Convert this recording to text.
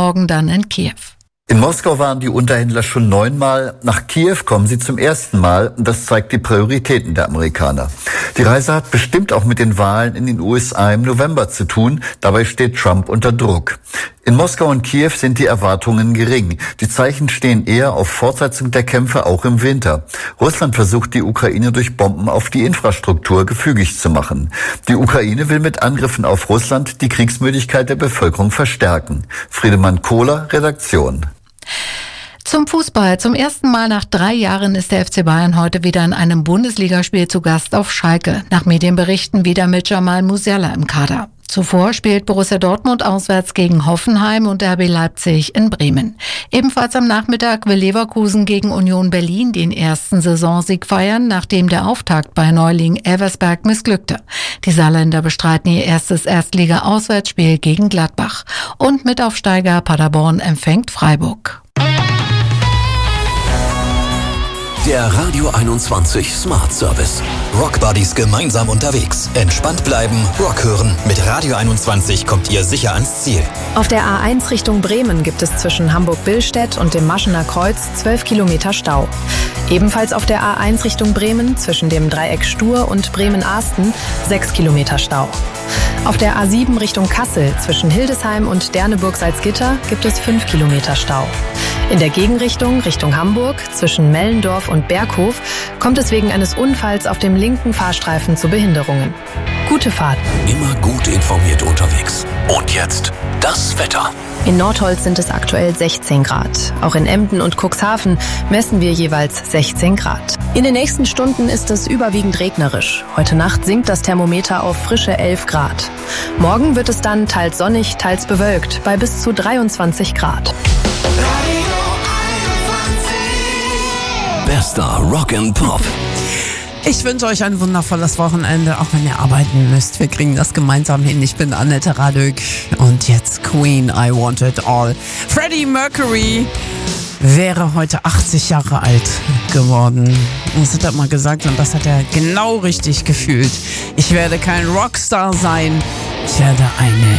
morgen dann in Kiew. In Moskau waren die Unterhändler schon 9-mal. Nach Kiew kommen sie zum ersten Mal. Und das zeigt die Prioritäten der Amerikaner. Die Reise hat bestimmt auch mit den Wahlen in den USA im November zu tun. Dabei steht Trump unter Druck. In Moskau und Kiew sind die Erwartungen gering. Die Zeichen stehen eher auf Fortsetzung der Kämpfe auch im Winter. Russland versucht, die Ukraine durch Bomben auf die Infrastruktur gefügig zu machen. Die Ukraine will mit Angriffen auf Russland die Kriegsmüdigkeit der Bevölkerung verstärken. Friedemann Kohler, Redaktion. Zum Fußball. Zum ersten Mal nach 3 Jahren ist der FC Bayern heute wieder in einem Bundesligaspiel zu Gast auf Schalke. Nach Medienberichten wieder mit Jamal Musiala im Kader. Zuvor spielt Borussia Dortmund auswärts gegen Hoffenheim und RB Leipzig in Bremen. Ebenfalls am Nachmittag will Leverkusen gegen Union Berlin den ersten Saisonsieg feiern, nachdem der Auftakt bei Neuling Elversberg missglückte. Die Saarländer bestreiten ihr erstes Erstliga-Auswärtsspiel gegen Gladbach. Und Mitaufsteiger Paderborn empfängt Freiburg. Der Radio 21 Smart Service. Rock Buddies gemeinsam unterwegs. Entspannt bleiben, Rock hören. Mit Radio 21 kommt ihr sicher ans Ziel. Auf der A1 Richtung Bremen gibt es zwischen Hamburg-Billstedt und dem Maschener Kreuz 12 Kilometer Stau. Ebenfalls auf der A1 Richtung Bremen zwischen dem Dreieck Stur und Bremen-Ahsten 6 Kilometer Stau. Auf der A7 Richtung Kassel zwischen Hildesheim und Derneburg-Salzgitter gibt es 5 Kilometer Stau. In der Gegenrichtung Richtung Hamburg zwischen Mellendorf und Berghof kommt es wegen eines Unfalls auf dem linken Fahrstreifen zu Behinderungen. Gute Fahrt. Immer gut informiert unterwegs. Und jetzt das Wetter. In Nordholz sind es aktuell 16 Grad. Auch in Emden und Cuxhaven messen wir jeweils 16 Grad. In den nächsten Stunden ist es überwiegend regnerisch. Heute Nacht sinkt das Thermometer auf frische 11 Grad. Morgen wird es dann teils sonnig, teils bewölkt bei bis zu 23 Grad. Bester Rock and Pop. Ich wünsche euch ein wundervolles Wochenende, auch wenn ihr arbeiten müsst. Wir kriegen das gemeinsam hin. Ich bin Annette Radök und jetzt Queen, I Want It All. Freddie Mercury wäre heute 80 Jahre alt geworden. Das hat er mal gesagt und das hat er genau richtig gefühlt. Ich werde kein Rockstar sein, ich werde eine